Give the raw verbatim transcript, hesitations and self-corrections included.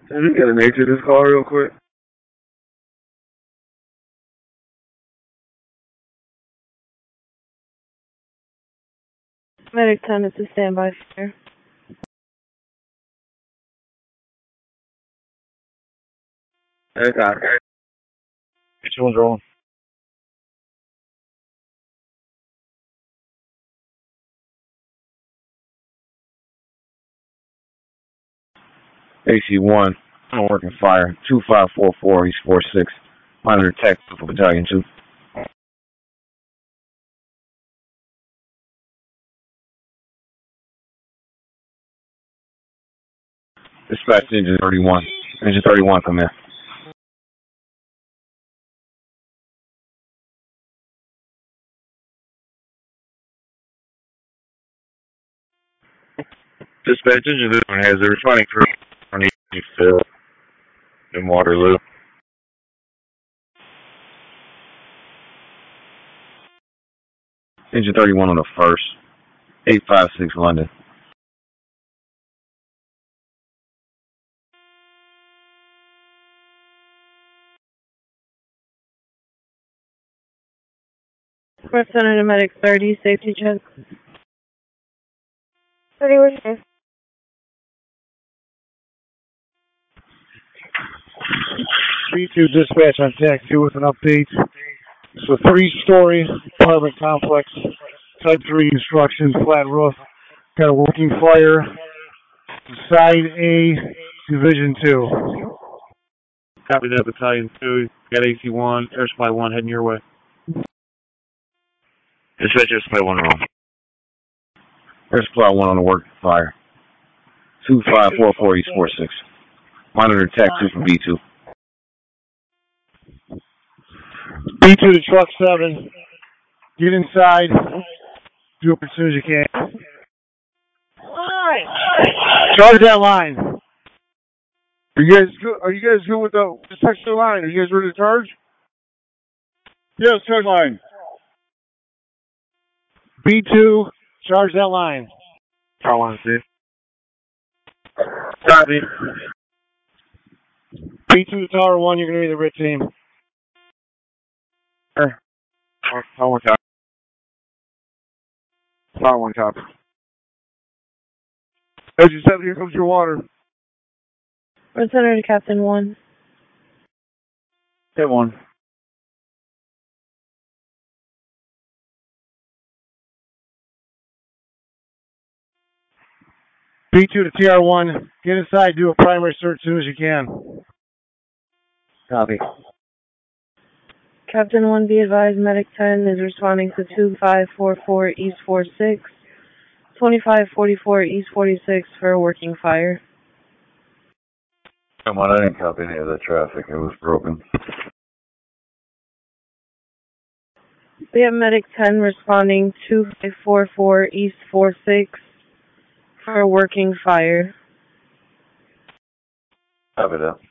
Can you get an exit this call real quick? Medic ten, it's a standby fire. Hey, got it. Which one's rolling? A C one, I'm working fire. two five four four, East four six. Monitor tech for Battalion two. Dispatch engine thirty-one. Engine thirty-one, come in. Dispatch engine this one has a responding crew on the field in Waterloo. Engine thirty-one on the first. eight five six London. Representative Medic thirty, safety check. thirty, we're safe. B two dispatch on Tac two with an update. It's a three-story apartment complex, type three construction, flat roof. Got a working fire. Side A, Division two. Copy that, Battalion two. Got A C one, Air Supply one heading your way. Dispatch Air Supply one wrong. Air Supply one on the working fire. two five four four East four six. Monitor tech two from B two. B two to truck seven. Get inside. Do it as soon as you can. Charge that line. Are you guys good? Are you guys good with the text the line? Are you guys ready to charge? Yes, charge line. B two, charge that line. Tower one, see. Copy. B two to Tower one, you're going to be the R I T team. Sure. Tower one, copy. Tower one, copy. As you said, here comes your water. Representative Captain one. Hit one. B two to T R one, get inside, do a primary search as soon as you can. Copy. Captain one, be advised, Medic ten is responding to two five four four East four six, twenty-five forty-four East forty-six for a working fire. Come on, I didn't copy any of that traffic. It was broken. We have Medic ten responding two five four four East four six for a working fire. Copy that.